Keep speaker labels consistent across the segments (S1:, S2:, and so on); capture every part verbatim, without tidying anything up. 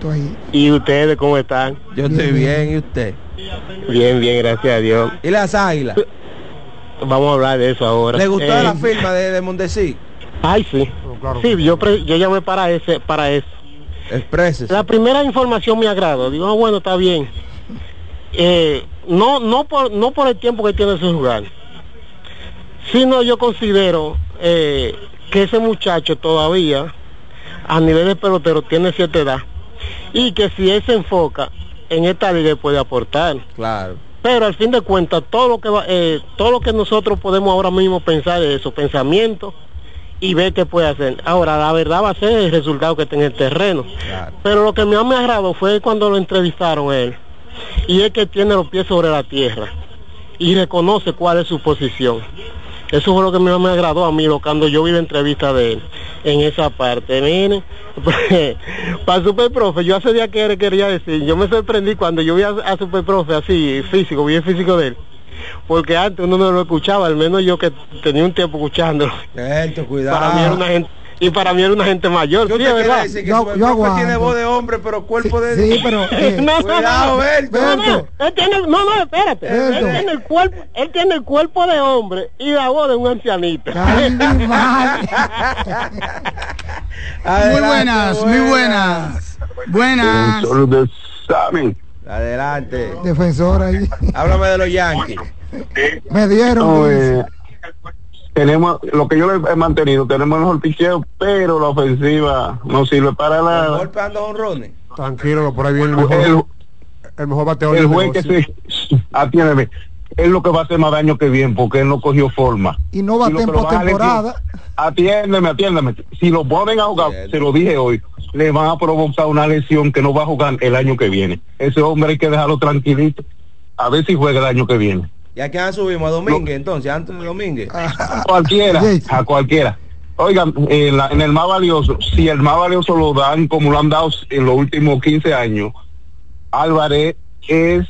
S1: Alvarito ahí.
S2: ¿Y ustedes cómo están?
S3: Yo estoy bien, bien, ¿y usted?
S2: Bien, bien, gracias a Dios.
S3: ¿Y las águilas?
S2: Vamos a hablar de eso ahora.
S3: ¿Le gustó
S2: eh,
S3: la firma de, de Mondesi?
S2: Ay, sí.
S4: Pero claro
S2: Sí,
S4: que
S2: yo, pre, yo llamé para ese, para eso.
S3: Expreses.
S2: La primera información me agradó. Digo, ah, bueno, está bien. Eh, no, no por, no por el tiempo que tiene su jugar, sino yo considero eh, que ese muchacho todavía, a nivel de pelotero, tiene cierta edad y que si él se enfoca en esta liga puede aportar.
S3: Claro.
S2: Pero al fin de cuentas, todo lo que va, eh, todo lo que nosotros podemos ahora mismo pensar es eso, pensamiento y ver qué puede hacer. Ahora, la verdad va a ser el resultado que tenga el terreno.
S3: Claro.
S2: Pero lo que más me agradó fue cuando lo entrevistaron a él. Y es que tiene los pies sobre la tierra. Y reconoce cuál es su posición. Eso fue lo que más me agradó a mí, lo, cuando yo vi la entrevista de él, en esa parte. Miren, para Super Profe, yo hace día que quería decir, yo me sorprendí cuando yo vi a, a Super Profe así, físico, vi el físico de él. Porque antes uno no lo escuchaba, al menos yo que tenía un tiempo escuchándolo.
S3: Esto, cuidado.
S2: Para mí era una gente, y para mí era una gente mayor.
S3: Yo
S2: Sí,
S3: te
S2: ¿verdad?
S3: quiero decir que
S1: Yo-
S3: Super
S1: yo
S3: Profe
S1: aguanto.
S3: tiene voz de hombre, pero cuerpo de...
S1: Sí, pero eh,
S2: No, no,
S3: Cuidado,
S2: no,
S3: Berto.
S2: no, no, él tiene, no, no, espérate,
S1: Berto.
S2: él tiene el cuerpo, él tiene el cuerpo de hombre y la voz de un ancianito.
S1: ay, mi madre.
S5: Muy buenas, muy buenas. Buenas.
S6: Solo de Sammy.
S3: Adelante.
S1: Defensor ahí.
S3: Háblame de los Yankees.
S1: Me dieron.
S6: No,
S1: Luis.
S6: eh, tenemos lo que yo le he mantenido, tenemos el mejor picheo, pero la ofensiva no sirve para nada.
S3: Golpeando honrones.
S4: tranquilo, por ahí viene el mejor,
S6: El,
S4: el mejor bateador
S6: el
S4: del
S6: juez que
S4: negocio.
S6: se atiéndeme, es lo que va a hacer más daño que bien, porque él no cogió forma.
S1: Y no va
S6: Y lo
S1: en
S6: que lo van a
S1: postemporada.
S6: Atiéndeme, atiéndeme. Si lo ponen a jugar,
S3: Bien.
S6: se lo dije hoy, le van a provocar una lesión que no va a jugar el año que viene. Ese hombre hay que dejarlo tranquilito, a ver si juega el año que viene.
S3: ¿Y a quién subimos? ¿A Domínguez entonces? ¿Antes de Domínguez?
S6: A cualquiera,
S1: Jason.
S6: a cualquiera. Oigan, en, la- en el más valioso, si el más valioso lo dan como lo han dado en los últimos quince años, Álvarez es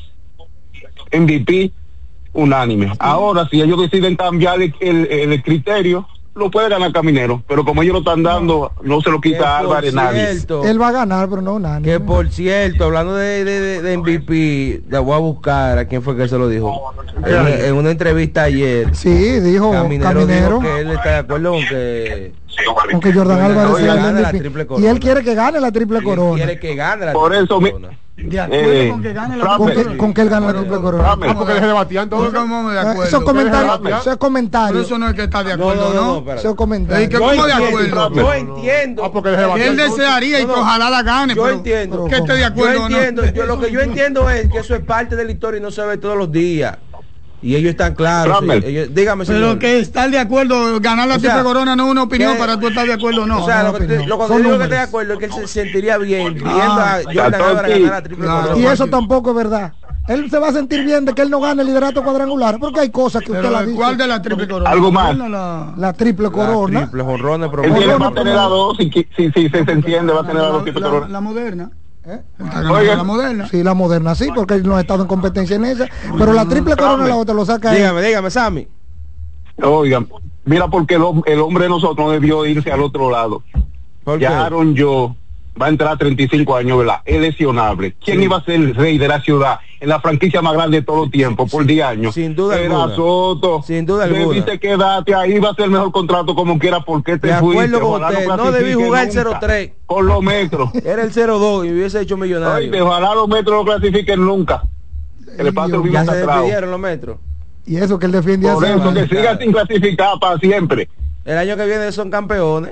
S6: M V P unánime. Ahora, si ellos deciden cambiar el, el- el criterio, lo puede ganar Caminero, pero como ellos lo están dando, no se lo
S3: Que
S6: quita a
S3: por
S6: Álvarez nadie.
S3: cierto,
S1: Él va a ganar, pero no unánime.
S3: que por cierto, hablando de, de, de, de M V P, le voy a buscar a quién fue que se lo dijo. En, en una entrevista ayer,
S1: Sí, dijo
S3: Caminero,
S1: Caminero,
S3: dijo que él está de acuerdo con que
S1: aunque Jordan Álvarez
S3: Oiga,
S1: sea el
S3: gane la
S1: M V P.
S3: triple
S1: Y
S3: corona.
S1: él quiere que gane la triple
S3: él
S1: corona.
S3: quiere que gane la
S6: Por
S3: triple
S6: eso mi-
S3: corona.
S5: De acuerdo
S6: Eh,
S5: con que gane la
S6: Fran-
S1: Con
S5: Triple
S1: que, con que él gane la triple corona.
S6: Rame.
S4: Ah, porque deje de batear
S5: Corona.
S4: entonces.
S5: ¿Cómo de
S1: Eh,
S5: acuerdo?
S1: Esos comentarios,
S4: Déjalo
S1: esos
S5: Pero
S1: comentarios,
S5: eso no es que está de
S3: No,
S5: acuerdo,
S3: no, no,
S5: ¿no?
S3: espérate.
S1: esos comentarios.
S5: Ey, que-
S3: Yo
S5: ¿Cómo de
S3: entiendo,
S5: acuerdo?
S3: yo entiendo.
S4: Ah, porque deje de
S5: Que
S4: batear
S5: él
S4: entonces.
S5: desearía y
S3: No,
S5: que
S3: no.
S5: ojalá la gane.
S3: Yo
S5: pero
S3: entiendo.
S5: que esté de
S3: Yo
S5: acuerdo o no.
S3: entiendo, yo lo que yo entiendo es que eso es parte de la historia y no se ve todos los días. Y ellos están claros.
S6: Ramel.
S3: sí, ellos- dígame, señor.
S5: Pero que estar de acuerdo, ganar la
S3: O sea,
S5: triple corona no es una opinión
S3: que-
S5: para tú estar de acuerdo o no.
S3: o sea,
S1: no,
S3: lo que, te-
S1: opinión.
S3: lo, cuando
S1: Son
S3: yo digo que
S1: números.
S3: esté de acuerdo es que él se sentiría bien viendo
S5: Ah,
S3: a Jordan
S6: Catorce.
S3: Álvarez ganar la triple
S5: Claro.
S3: corona.
S1: Y eso tampoco es verdad. Él se va a sentir bien de que él no gane el liderato cuadrangular, porque hay cosas que usted
S5: Pero
S1: la
S5: ¿de
S1: dice.
S5: ¿cuál de la triple corona?
S6: Algo más.
S5: ¿Cuál de la-
S1: La triple corona.
S3: Triple jonrones, pero
S6: Él tiene,
S1: Corona,
S6: va a tener a dos, si, si, si, si se entiende, va a tener a dos
S5: la,
S6: tipos
S5: la-
S6: de corona.
S5: la moderna.
S1: ¿Eh?
S5: Está ganando
S6: Oiga.
S5: la moderna.
S1: Sí, la moderna sí, porque él no ha estado en competencia en esa. Pero la triple corona la otra lo saca él.
S3: dígame, dígame, Sammy.
S6: Oigan, mira porque el, hom- el hombre de nosotros no debió irse al otro lado.
S3: ¿Por qué?
S6: Ya Aaron yo va a entrar a treinta y cinco años, ¿verdad? Es lesionable. ¿Quién
S3: Sí.
S6: iba a ser el rey de la ciudad en la franquicia más grande de todo el tiempo por diez años?
S3: Sin duda
S6: Era
S3: alguna.
S6: Soto.
S3: Sin duda alguna.
S6: Debiste quedarte ahí, va a ser el mejor contrato como quiera. ¿Por qué te
S3: De
S6: fuiste?
S3: acuerdo con
S6: Ojalá
S3: usted, no
S6: clasifique
S3: debí jugar el
S6: nunca
S3: cero tres.
S6: Por los metros.
S3: Era el cero dos y hubiese hecho millonario.
S6: Oye, ojalá los metros no clasifiquen nunca. Que le pase el
S1: Dios,
S6: mismo
S3: Ya se
S6: castrado.
S3: despidieron los metros.
S1: Y eso que él defiende
S6: Por
S1: hace
S6: eso, que
S1: años.
S6: siga sin clasificar para siempre.
S3: El año que viene son campeones.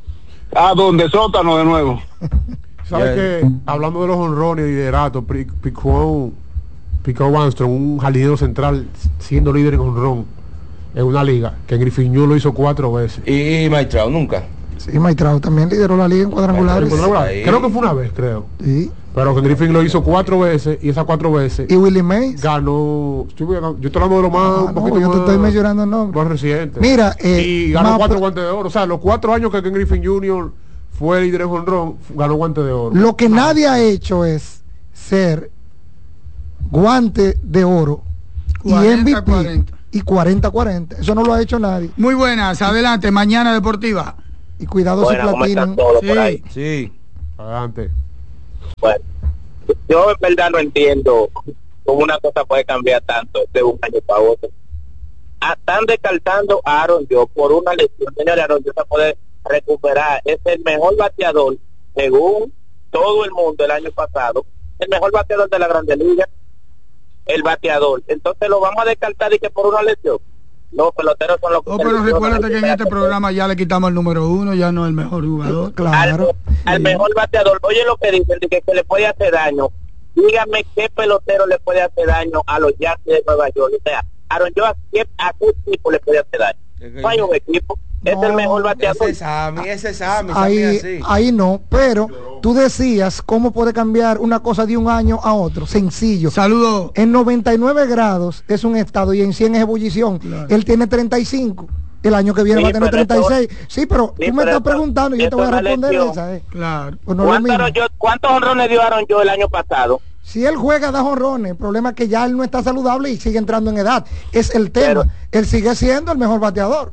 S6: ¿A donde sótano de nuevo?
S4: ¿Sabes
S3: Ya.
S4: que hablando de los honrones y liderato, Pri- Picó Picó Armstrong, un jardinero central siendo líder en honrón en una liga, que en Griffin lo hizo cuatro veces.
S3: Y, y Maitrao nunca.
S1: Sí, Maitrao también lideró la liga en cuadrangulares.
S3: Ahí.
S4: Creo que fue una vez, creo.
S1: Sí.
S4: Pero que Griffin lo hizo cuatro veces y esas cuatro veces
S1: Y Willie Mays.
S4: ganó. Yo voy a- yo estoy hablando de lo más,
S1: Ah,
S4: un
S1: no,
S4: poquito
S1: yo te
S4: más,
S1: estoy mencionando el nombre.
S4: más reciente.
S1: Mira, eh,
S4: y ganó
S1: más
S4: cuatro
S1: pro-
S4: guantes de oro. O sea, los cuatro años que Ken Griffin junior fue líder en honrón, ganó guante de oro.
S1: Lo que nadie ha hecho es ser guante de oro y
S5: cuarenta,
S1: M V P
S5: cuarenta.
S1: y cuarenta cuarenta. Eso no lo ha hecho nadie.
S5: Muy buenas, adelante, mañana deportiva.
S1: Y cuidado
S2: Buena,
S1: si
S2: ¿cómo están
S1: platinan.
S2: todos por ahí?
S3: Sí.
S4: Adelante.
S7: Bueno, yo en verdad no entiendo cómo una cosa puede cambiar tanto de un año para otro. Ah, están descartando a Aaron Judge por una lesión. Señores, Aaron Judge se puede recuperar. Es el mejor bateador, según todo el mundo el año pasado, el mejor bateador de la Grande Liga, el bateador. Entonces lo vamos a descartar y que por una lesión. Los peloteros son los que...
S5: Oh, pero recuérdate que en este programa ya le quitamos el número uno, ya no el mejor jugador.
S1: Claro.
S7: Al, al mejor bateador. Oye lo que dicen, de que, que le puede hacer daño. Dígame qué pelotero le puede hacer daño a los Yankees de Nueva York. O sea, Aaron Judge, ¿a qué, a qué tipo le puede hacer daño? No hay un equipo. No, es el mejor bateador.
S3: Ese es Sammy, ese es Sammy,
S1: ahí,
S3: Sammy así.
S1: ahí no, pero tú decías cómo puede cambiar una cosa de un año a otro. Sencillo.
S5: Saludos.
S1: En noventa y nueve grados es un estado y en cien es ebullición. Claro. Él tiene treinta y cinco. El año que viene sí, va a tener treinta y seis. Eso, sí, pero sí, tú me estás preguntando y yo te voy a responder esa. Eh.
S5: Claro.
S1: Pues no
S7: ¿Cuántos honrones dio Aaron Judge el año pasado?
S1: Si él juega, da jonrones. El problema es que ya él no está saludable y sigue entrando en edad. Es el tema. Pero, él sigue siendo el mejor bateador.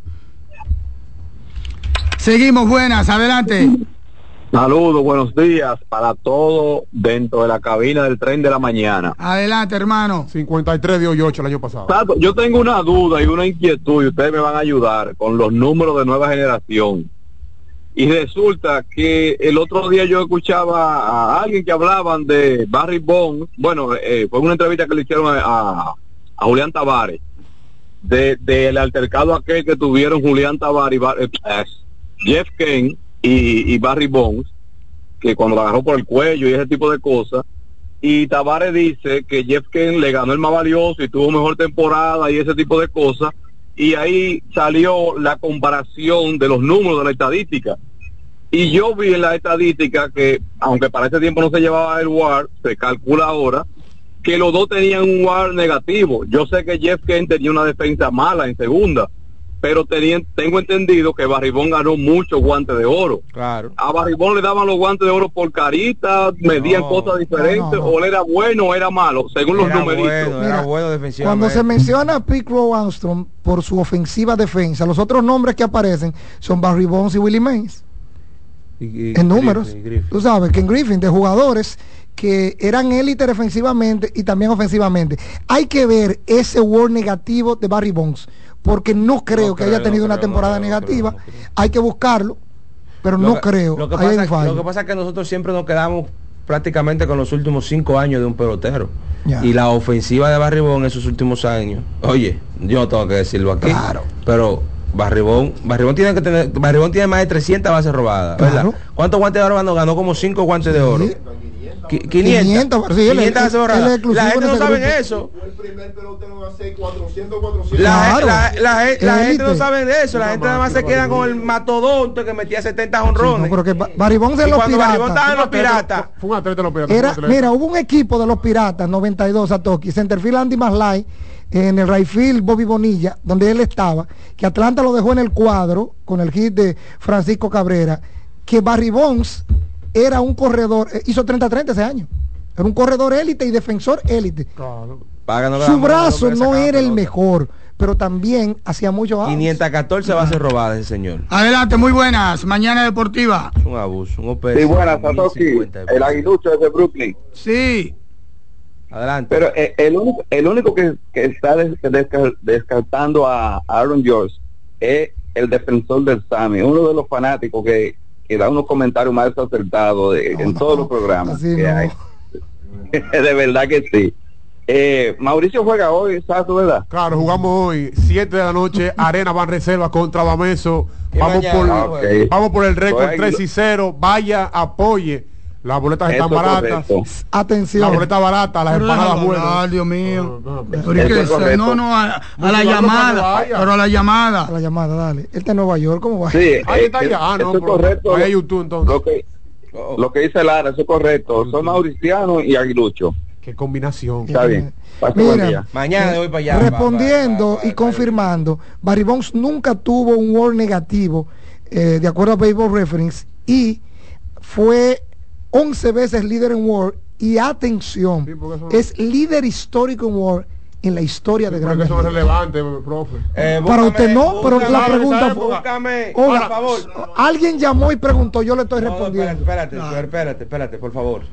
S5: Seguimos, buenas, adelante.
S6: Saludos, buenos días para todos dentro de la cabina del tren de la mañana.
S5: Adelante, hermano.
S4: cincuenta y tres dio ocho el año pasado.
S6: Yo tengo una duda y una inquietud y ustedes me van a ayudar con los números de nueva generación. Y resulta que el otro día yo escuchaba a alguien que hablaban de Barry Bonds. Bueno, eh, fue una entrevista que le hicieron a, a, a Julián Tavares de del altercado aquel que tuvieron Julián Tavares y eh, Jeff Kane y, y Barry Bonds, que cuando lo agarró por el cuello y ese tipo de cosas, y Tavares dice que Jeff Kane le ganó el más valioso y tuvo mejor temporada y ese tipo de cosas, y ahí salió la comparación de los números de la estadística, y yo vi en la estadística que, aunque para ese tiempo no se llevaba el W A R, se calcula ahora que los dos tenían un W A R negativo. Yo sé que Jeff Kane tenía una defensa mala en segunda, pero tenía, tengo entendido que Barry Bonds ganó muchos guantes de oro.
S3: Claro.
S6: A Barry Bonds le daban los guantes de oro por carita, medían no, cosas diferentes, no, no, no. o él era bueno o era malo, según
S3: era
S6: los numeritos.
S3: Bueno, era bueno defensivamente.
S1: Cuando se menciona a Pete Crow Armstrong por su ofensiva defensa, los otros nombres que aparecen son Barry Bonds y Willie Mays. Y, y, en números, Griffin, Griffin. Tú sabes, Ken Griffin, de jugadores que eran élite defensivamente y también ofensivamente. Hay que ver ese W A R negativo de Barry Bonds, porque no creo no que creo, haya tenido no una creo, temporada no creo, negativa. No creo, no creo. Hay que buscarlo, pero lo
S3: no
S1: que, creo.
S3: Lo que, pasa, lo que pasa es que nosotros siempre nos quedamos prácticamente con los últimos cinco años de un pelotero. Ya. Y la ofensiva de Barry Bonds en esos últimos años, oye, yo tengo que decirlo aquí,
S1: claro.
S3: pero Barry Bonds, Barry Bonds tiene que tener, Barry Bonds tiene más de trescientas bases robadas, ¿verdad? Claro. ¿Cuántos guantes de oro ganó? Ganó como cinco guantes de oro. Sí. quinientas, quinientas, sí, quinientas bases robadas. La gente no sabe eso. La, la, la, la gente no sabe de eso. La gente nada más se queda con el matodonte que metía setenta honrones.
S1: Sí, no, pero que Barry Bonds de los
S3: cuando
S1: piratas.
S3: Barry Bonds estaba en los piratas.
S4: Fue un atleta de los piratas.
S1: Era, mira, hubo un equipo de los piratas, noventa y dos a Toki, centerfield Andy Maslay, en el right field Bobby Bonilla, donde él estaba, que Atlanta lo dejó en el cuadro con el hit de Francisco Cabrera, que Barry Bonds era un corredor, eh, hizo treinta treinta ese año, era un corredor élite y defensor élite.
S4: Claro.
S1: Su brazo no era el mejor, pero también hacía mucho outs.
S3: quinientas catorce bases robadas ese señor.
S5: Adelante, muy buenas, Mañana Deportiva.
S3: Es un abuso, un O P S.
S6: Sí, buenas, Satoshi, el aguilucho de Brooklyn.
S5: Sí.
S3: Adelante.
S6: Pero eh, el único, el único que, que está des, desca, descartando a Aaron Judge es el defensor del Sammy, uno de los fanáticos que, que da unos comentarios más acertados de, no, en todos no, los programas que no. hay. De verdad que sí. Eh, Mauricio juega hoy, ¿sabes tú, verdad?
S4: Claro, jugamos hoy, siete de la noche, Arena Van Reserva contra Bameso. Vamos mañana, por, okay. vamos por el récord tres y cero. Vaya, apoye. Las boletas están baratas. Correcto.
S1: Atención.
S4: La boleta barata, las empanadas buenas.
S5: Dios mío. No, no, no, no a, a la llamada. Pero a la llamada.
S1: A la llamada, dale. Él está en Nueva York, ¿cómo va?
S6: Sí,
S4: ahí está ya. Ah, no,
S6: es correcto.
S4: Vaya YouTube entonces.
S6: Lo que, lo que dice Lara, eso es correcto. Son mauricianos y aguilucho.
S4: Qué combinación.
S6: Está bien.
S1: Mira,
S3: mañana de hoy para allá.
S1: Respondiendo
S3: va, va, va, va,
S1: y confirmando, Barry Bonds nunca tuvo un W A R negativo, eh, de acuerdo a Baseball Reference, y fue once veces líder en W A R, y atención, sí, eso... es líder histórico en W A R en la historia sí, de Grandes Ligas.
S4: Eso es relevante, profe.
S1: Eh, Para usted no, búscame, pero la pregunta fue,
S3: búscame,
S1: oiga,
S3: por favor.
S1: Alguien llamó y preguntó, yo le estoy
S3: no,
S1: respondiendo.
S3: Espérate, espérate, no. espérate, espérate, por favor.